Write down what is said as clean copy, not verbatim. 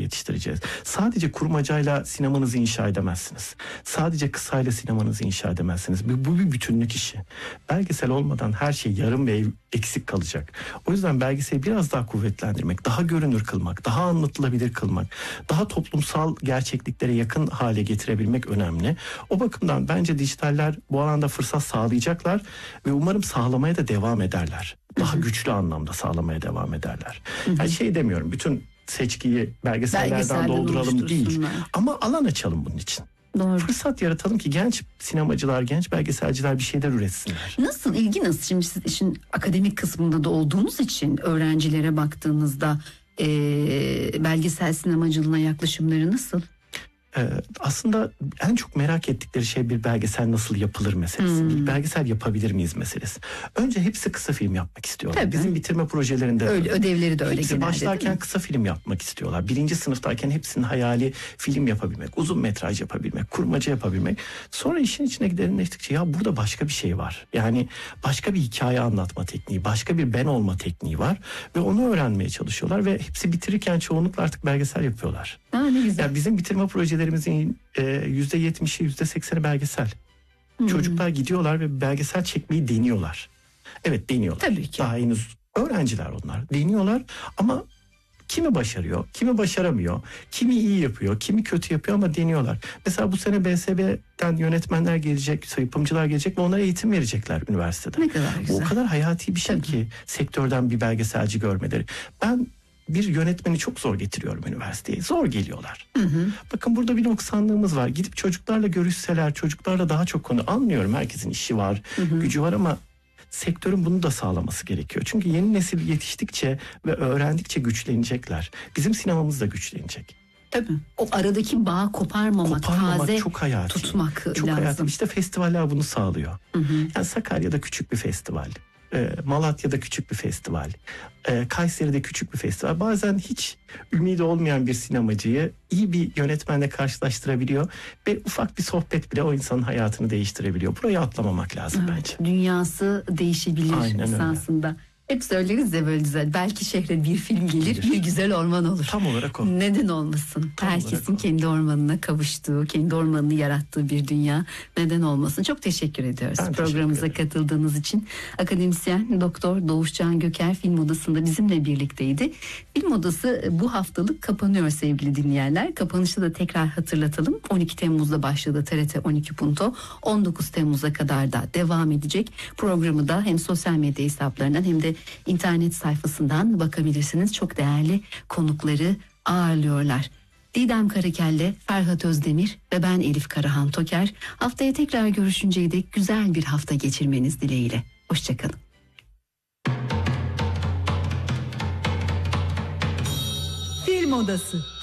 yetiştireceğiz. Sadece kurmacayla sinemanızı inşa edemezsiniz. Sadece kısayla sinemanızı inşa edemezsiniz. Bu bir bütünlük işi. Belgesel olmadan her şey yarım ve eksik kalacak. O yüzden belgeseli biraz daha kuvvetlendirmek, daha görünür kılmak, daha anlatılabilir kılmak, daha toplumsal gerçekliklere yakın hale getirebilmek önemli. O bakımdan bence dijitaller bu alanda fırsat sağlayacaklar ve umarım sağlamaya da devam ederler. Daha güçlü anlamda sağlamaya devam ederler. Yani şey demiyorum, bütün seçkiyi belgesellerden dolduralım değil. Ama alan açalım bunun için. Doğru. Fırsat yaratalım ki genç sinemacılar, genç belgeselciler bir şeyler üretsinler. Nasıl, ilgi nasıl? Şimdi siz işin akademik kısmında da olduğunuz için öğrencilere baktığınızda belgesel sinemacılığına yaklaşımları nasıl? Aslında en çok merak ettikleri şey bir belgesel nasıl yapılır meselesi. Bir belgesel yapabilir miyiz meselesi. Önce hepsi kısa film yapmak istiyorlar. Tabii. Bizim bitirme projelerinde öyle, ödevleri de öyle hepsi genelde. başlarken kısa film yapmak istiyorlar. 1. sınıftayken hepsinin hayali film yapabilmek, uzun metraj yapabilmek, kurmaca yapabilmek. Sonra işin içine derinleştikçe ya burada başka bir şey var. Yani başka bir hikaye anlatma tekniği, başka bir ben olma tekniği var ve onu öğrenmeye çalışıyorlar ve hepsi bitirirken çoğunlukla artık belgesel yapıyorlar. Ne güzel. Yani bizim bitirme projelerimizin %70'i %80'i belgesel. Çocuklar gidiyorlar ve belgesel çekmeyi deniyorlar. Evet, deniyorlar. Tabii ki. Daha henüz öğrenciler onlar. Deniyorlar ama kimi başarıyor, kimi başaramıyor, kimi iyi yapıyor, kimi kötü yapıyor ama deniyorlar. Mesela bu sene BSB'den yönetmenler gelecek, yapımcılar gelecek ve onlara eğitim verecekler üniversitede. Ne kadar güzel. Bu o kadar hayati bir şey ki sektörden bir belgeselci görmeleri. Ben bir yönetmeni çok zor getiriyorum üniversiteye. Zor geliyorlar. Bakın burada bir noksanlığımız var. Gidip çocuklarla görüşseler, çocuklarla daha çok konu anlıyorum. Herkesin işi var, gücü var ama sektörün bunu da sağlaması gerekiyor. Çünkü yeni nesil yetiştikçe ve öğrendikçe güçlenecekler. Bizim sinemamız da güçlenecek. Tabii. O aradaki bağı koparmamak taze çok hayati. Tutmak çok lazım. Hayati. İşte festivaller bunu sağlıyor. Yani Sakarya'da küçük bir festival. Malatya'da küçük bir festival, Kayseri'de küçük bir festival. Bazen hiç ümidi olmayan bir sinemacıyı iyi bir yönetmenle karşılaştırabiliyor ve ufak bir sohbet bile o insanın hayatını değiştirebiliyor. Burayı atlamamak lazım bence. Dünyası değişebilir esasında. Hep söyleriz ya böyle güzel. Belki şehre bir film gelir, bir güzel orman olur. Tam olarak o. Neden olmasın? Herkesin kendi ormanına kavuştuğu, kendi ormanını yarattığı bir dünya. Neden olmasın? Çok teşekkür ediyoruz programımıza katıldığınız için. Akademisyen Doktor Doğuşcan Göker Film Odası'nda bizimle birlikteydi. Film Odası bu haftalık kapanıyor sevgili dinleyenler. Kapanışı da tekrar hatırlatalım. 12 Temmuz'da başladı TRT 12 Punto. 19 Temmuz'a kadar da devam edecek. Programı da hem sosyal medya hesaplarından hem de internet sayfasından bakabilirsiniz. Çok değerli konukları ağırlıyorlar. Didem Karakelle, Ferhat Özdemir ve ben Elif Karahan Toker. Haftaya tekrar görüşünceye dek güzel bir hafta geçirmeniz dileğiyle. Hoşçakalın. Film Odası.